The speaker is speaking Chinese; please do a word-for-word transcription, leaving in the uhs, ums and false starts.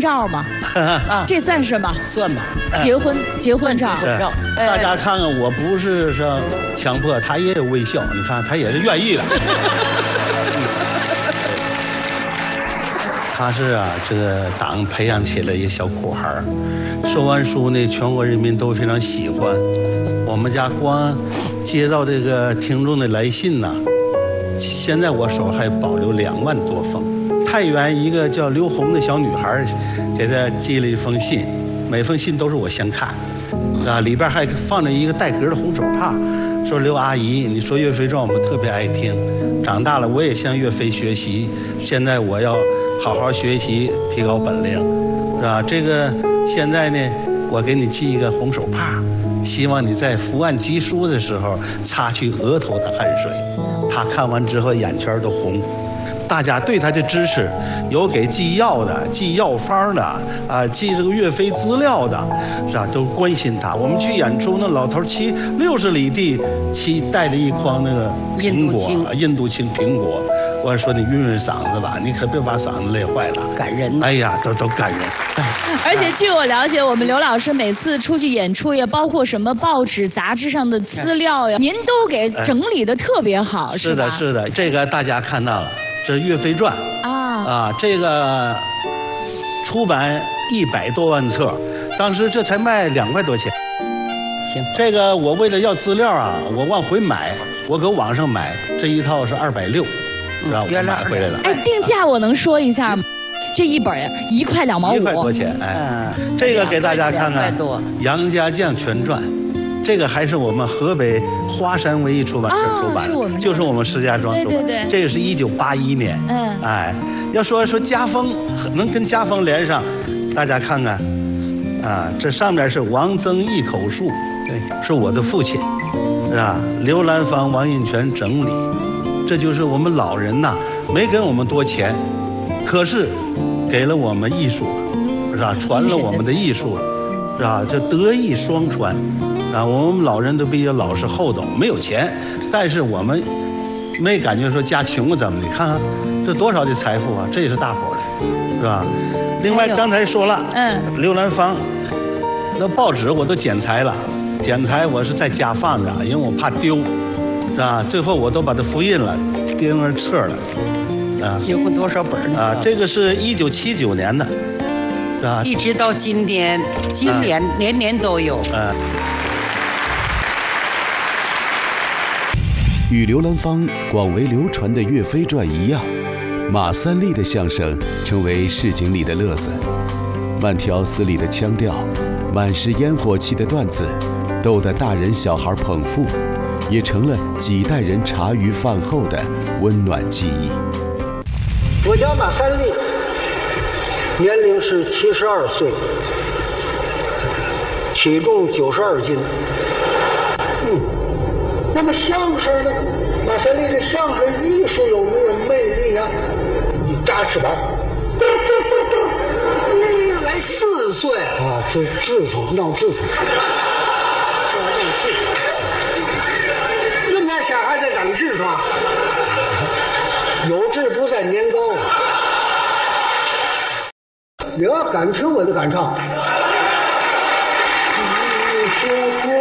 照吗？啊，这算是吗？ 算吧， 结婚结婚照。 照， 大家看看，我不是说强迫，他也有微笑，你看他也是愿意的。他是啊，这个党培养起来一个小苦孩儿，说完书呢，全国人民都非常喜欢。我们家光接到这个听众的来信呢，现在我手还保留两万多封。太原一个叫刘红的小女孩给他寄了一封信，每封信都是我先看，啊，里边还放着一个带格的红手帕，说刘阿姨，你说岳飞传我们特别爱听，长大了我也向岳飞学习，现在我要好好学习，提高本领，是吧？这个现在呢，我给你寄一个红手帕，希望你在伏案疾书的时候擦去额头的汗水。他看完之后眼圈都红。大家对他的支持，有给寄药的、寄药方的，啊，寄这个岳飞资料的，是吧？都关心他。我们去演出，那老头骑六十里地，骑带着一筐那个苹果，印度青苹果。我说你润润嗓子吧，你可别把嗓子累坏了。 感人。 哎呀，都都感人。 而且据我了解，我们刘老师每次出去演出，也包括什么报纸、杂志上的资料呀，您都给整理的特别好， 是吧？是的，是的，这个大家看到了。这是《岳飞传》啊啊，这个出版一百多万册，当时这才卖两块多钱。 行， 这个我为了要资料啊，我往回买，我搁网上买，这一套是二百六，然后我买回来了。 哎，定价我能说一下吗？这一本一块两毛五， 一块多钱。哎，这个给大家看看，《杨家将全传》。这个还是我们河北华山文艺出版社出版的，哦、是就是我们石家庄出版。 对对对， 这个是一九八一年。嗯，哎，要说说家风，能跟家风连上，大家看看，啊，这上面是王曾忆口述， 对， 是我的父亲，是吧？刘兰芳、王印泉整理，这就是我们老人呐，没给我们多钱，可是给了我们艺术，是吧？传了我们的艺术，是吧？这德艺双传。啊，我们老人都比较老实厚道，没有钱，但是我们没感觉说家穷啊怎么的？你看看这多少的财富啊，这也是大伙的，是吧？另外刚才说了，嗯，刘兰芳，那报纸我都剪裁了，剪裁我是在家放着，因为我怕丢，是吧？最后我都把它复印了，钉上册了， 啊，有过多少本啊？这个是一九七九年的，是吧？ 一直到今年，今年、啊、年年都有。啊与刘兰芳广为流传的《岳飞传》一样，马三立的相声成为市井里的乐子，慢条斯理的腔调，满是烟火气的段子，逗得大人小孩捧腹，也成了几代人茶余饭后的温暖记忆。 我叫马三立，年龄是七十二岁，体重九十二斤。嗯。那么相声呢？马三立的相声艺术有没有魅力啊？你扎翅膀，四岁啊，这痔疮闹痔疮，这还闹痔疮，人家小孩在长痔疮，有志不在年高。你要敢听我就敢唱。